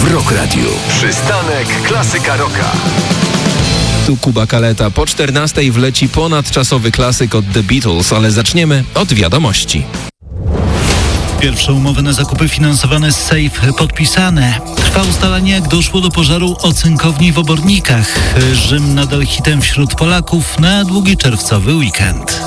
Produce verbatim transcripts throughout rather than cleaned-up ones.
w Rock Radio. Przystanek Klasyka Rocka. Tu Kuba Kaleta. Po czternastej wleci ponadczasowy klasyk od The Beatles, ale zaczniemy od wiadomości. Pierwsze umowy na zakupy finansowane z Safe podpisane. Trwa ustalanie, jak doszło do pożaru ocynkowni w Obornikach. Rzym nadal hitem wśród Polaków na długi czerwcowy weekend.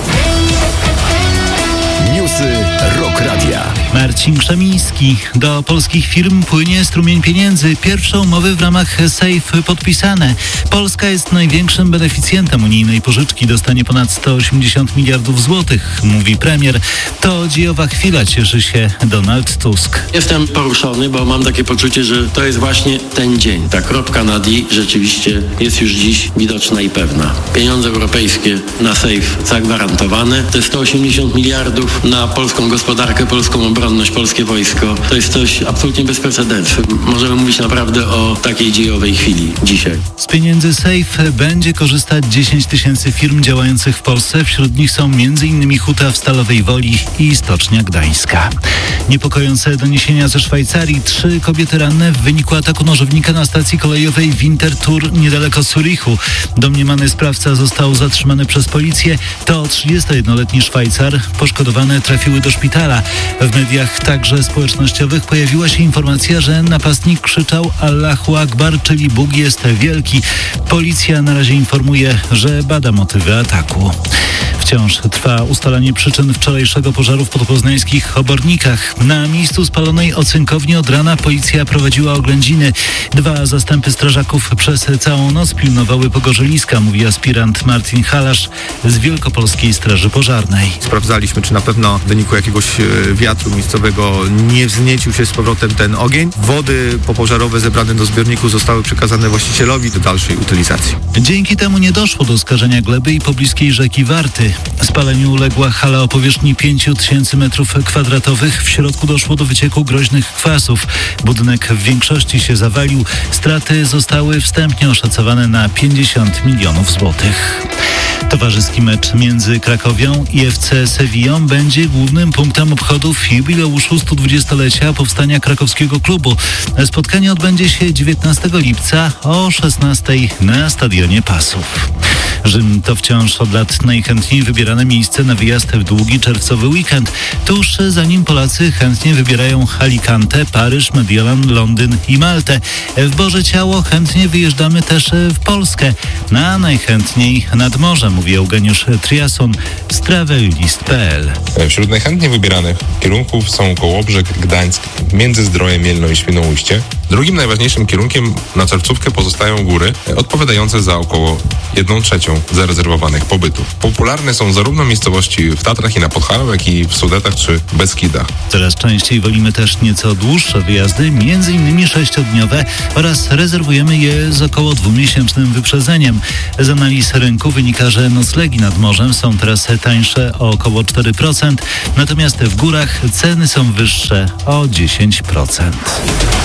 Newsy Rock Radia. Marcin Krzemiński. Do polskich firm płynie strumień pieniędzy. Pierwsze umowy w ramach Safe podpisane. Polska jest największym beneficjentem unijnej pożyczki. Dostanie ponad sto osiemdziesiąt miliardów złotych, mówi premier. To dziejowa chwila, cieszy się Donald Tusk. Jestem poruszony, bo mam takie poczucie, że to jest właśnie ten dzień. Ta kropka na D rzeczywiście jest już dziś widoczna i pewna. Pieniądze europejskie na Safe zagwarantowane. Te sto osiemdziesiąt miliardów na polską gospodarkę, polską obronność, polskie wojsko. To jest coś absolutnie bez precedensu. Możemy mówić naprawdę o takiej dziejowej chwili dzisiaj. Z pieniędzy Safe będzie korzystać dziesięć tysięcy firm działających w Polsce. Wśród nich są m.in. Huta w Stalowej Woli i Stocznia Gdańska. Niepokojące doniesienia ze Szwajcarii. Trzy kobiety ranne w wyniku ataku nożownika na stacji kolejowej Winterthur niedaleko Zurichu. Domniemany sprawca został zatrzymany przez policję. To trzydziestojednoletni Szwajcar. Poszkodowane trafiły do szpitala. W mediach także społecznościowych pojawiła się informacja, że napastnik krzyczał Allahu Akbar, czyli Bóg jest wielki. Policja na razie informuje, że bada motywy ataku. Wciąż trwa ustalanie przyczyn wczorajszego pożaru w podpoznańskich Obornikach. Na miejscu spalonej ocynkowni od rana policja prowadziła oględziny. Dwa zastępy strażaków przez całą noc pilnowały pogorzeliska, mówi aspirant Martin Halasz z Wielkopolskiej Straży Pożarnej. Sprawdzaliśmy, czy na pewno w wyniku jakiegoś wiatru miejscowego nie wzniecił się z powrotem ten ogień. Wody popożarowe zebrane do zbiorniku zostały przekazane właścicielowi do dalszej utylizacji. Dzięki temu nie doszło do skażenia gleby i pobliskiej rzeki Warty. Spaleniu uległa hala o powierzchni pięć tysięcy metrów kwadratowych. W środku doszło do wycieku groźnych kwasów. Budynek w większości się zawalił. Straty zostały wstępnie oszacowane na pięćdziesiąt milionów złotych. Towarzyski mecz między Krakowią i F C Sevillą będzie głównym punktem obchodów jubileuszu stu dwudziestolecia powstania krakowskiego klubu. Spotkanie odbędzie się dziewiętnastego lipca o szesnastej na Stadionie Pasów. Rzym to wciąż od lat najchętniej wybierane miejsce na wyjazd w długi czerwcowy weekend. Tuż za nim Polacy chętnie wybierają Alicante, Paryż, Mediolan, Londyn i Maltę. W Boże Ciało chętnie wyjeżdżamy też w Polskę. Na najchętniej nad morze, mówi Eugeniusz Triason z travelist kropka p l. Wśród najchętniej wybieranych kierunków są Kołobrzeg, Gdańsk, Międzyzdroje, Mielno i Świnoujście. Drugim najważniejszym kierunkiem na czerwcówkę pozostają góry, odpowiadające za około jedną trzecią zarezerwowanych pobytów. Popularne są zarówno miejscowości w Tatrach i na Podhalu, jak i w Sudetach czy Beskidach. Coraz częściej wolimy też nieco dłuższe wyjazdy, między innymi sześciodniowe, oraz rezerwujemy je z około dwumiesięcznym wyprzedzeniem. Z analiz rynku wynika, że noclegi nad morzem są teraz tańsze o około cztery procent, natomiast w górach ceny są wyższe o dziesięć procent.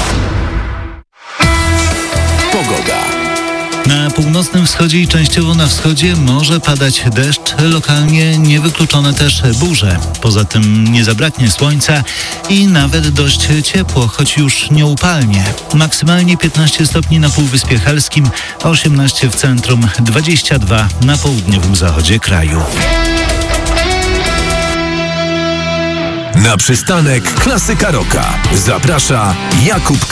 Pogoda. Na północnym wschodzie i częściowo na wschodzie może padać deszcz, lokalnie niewykluczone też burze. Poza tym nie zabraknie słońca i nawet dość ciepło, choć już nieupalnie. Maksymalnie piętnaście stopni na Półwyspie Helskim, osiemnaście w centrum, dwadzieścia dwa na południowym zachodzie kraju. Na przystanek Klasyka Rocka zaprasza Jakub